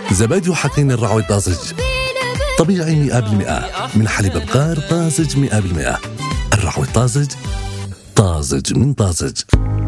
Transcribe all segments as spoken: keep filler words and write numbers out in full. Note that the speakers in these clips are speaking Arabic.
زبادي وحقين الرعوي طازج طبيعي مئة بالمئة من حليب بقار طازج مئة بالمئة. الرعوي طازج، طازج من طازج.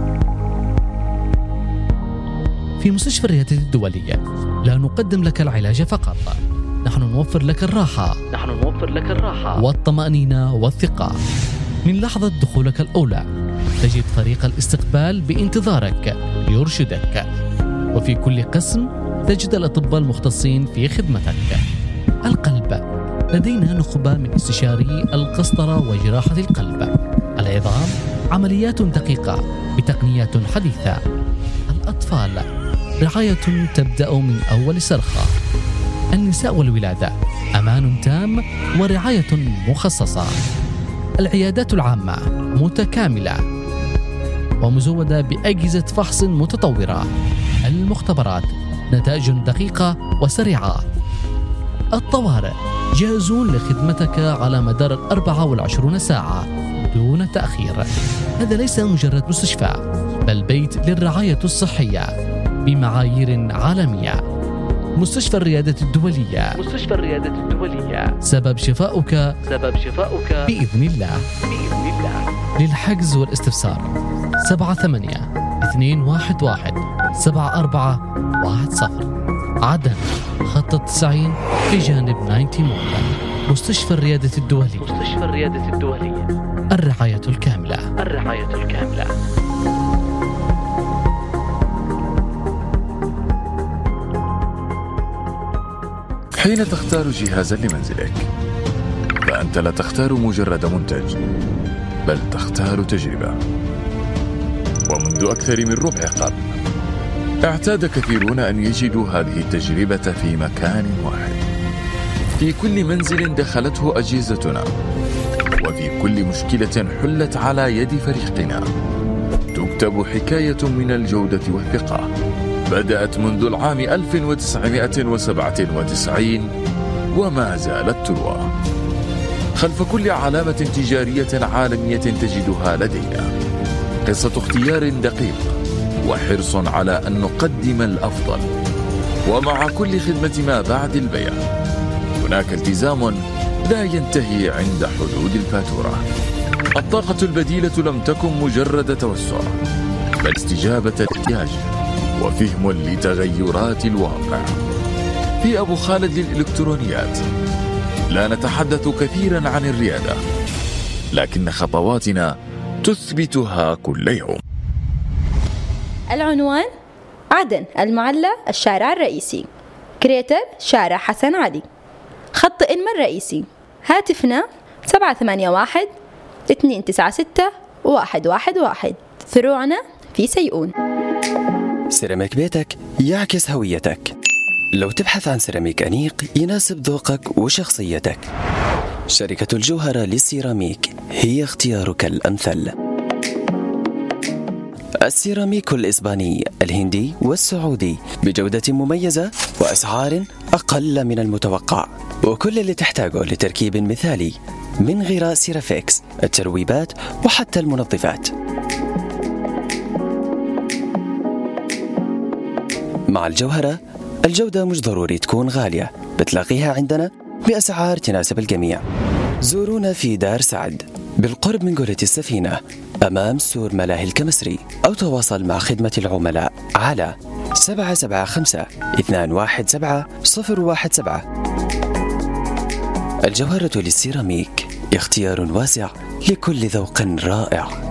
في مستشفى الريادة الدولية لا نقدم لك العلاج فقط، نحن نوفر لك الراحة نحن نوفر لك الراحة والطمأنينة والثقة. من لحظة دخولك الأولى تجد فريق الاستقبال بانتظارك ليرشدك، وفي كل قسم تجد الأطباء المختصين في خدمتك. القلب، لدينا نخبة من استشاري القسطرة وجراحة القلب. العظام، عمليات دقيقة بتقنيات حديثة. الأطفال، رعاية تبدأ من أول صرخة. النساء والولادة، أمان تام ورعاية مخصصة. العيادات العامة متكاملة ومزودة بأجهزة فحص متطورة. المختبرات، نتائج دقيقة وسريعة. الطوارئ، جاهزون لخدمتك على مدار الأربعة والعشرون ساعة دون تأخير. هذا ليس مجرد مستشفى، بل بيت للرعاية الصحية بمعايير عالمية. مستشفى الريادة الدولية. مستشفى الريادة الدولية. سبب شفاؤك سبب شفاؤك بإذن الله. بإذن الله. للحجز والاستفسار سبعة ثمانية اثنين واحد واحد سبعة أربعة واحد صفر. عدن خط التسعين في جانب تسعين مول. مستشفى الريادة الدولية. مستشفى الريادة الدولية. الرعاية الكاملة. الرعاية الكاملة. حين تختار جهازا لمنزلك فأنت لا تختار مجرد منتج، بل تختار تجربة. ومنذ أكثر من ربع قرن اعتاد كثيرون أن يجدوا هذه التجربة في مكان واحد، في كل منزل دخلته أجهزتنا، وفي كل مشكلة حلت على يد فريقنا تكتب حكاية من الجودة والثقة بدأت منذ العام ألف وتسعمائة وسبعة وتسعين وما زالت تروى. خلف كل علامة تجارية عالمية تجدها لدينا قصة اختيار دقيق وحرص على أن نقدم الأفضل. ومع كل خدمة ما بعد البيع هناك التزام لا ينتهي عند حدود الفاتورة. الطاقة البديلة لم تكن مجرد توسع، بل استجابة الاحتياج وفهم لتغيرات الواقع. في أبو خالد للإلكترونيات لا نتحدث كثيرا عن الريادة، لكن خطواتنا تثبتها كل يوم. العنوان: عدن المعلى الشارع الرئيسي. كريتر شارع حسن علي. خط إنما الرئيسي. هاتفنا سبعة ثمانية واحد اثنين تسعة ستة واحد واحد واحد. فروعنا في سيئون. سيراميك بيتك يعكس هويتك. لو تبحث عن سيراميك أنيق يناسب ذوقك وشخصيتك، شركة الجوهرة للسيراميك هي اختيارك الأمثل. السيراميك الإسباني، الهندي والسعودي بجودة مميزة وأسعار أقل من المتوقع، وكل اللي تحتاجه لتركيب مثالي من غراء سيرافيكس، الترويبات وحتى المنظفات. مع الجوهرة الجودة مش ضروري تكون غالية، بتلاقيها عندنا بأسعار تناسب الجميع. زورونا في دار سعد بالقرب من قرية السفينة أمام سور ملاهي الكمسري، أو تواصل مع خدمة العملاء على سبعة سبعة خمسة اثنان واحد سبعة صفر واحد سبعة. الجوهرة للسيراميك اختيار واسع لكل ذوق رائع.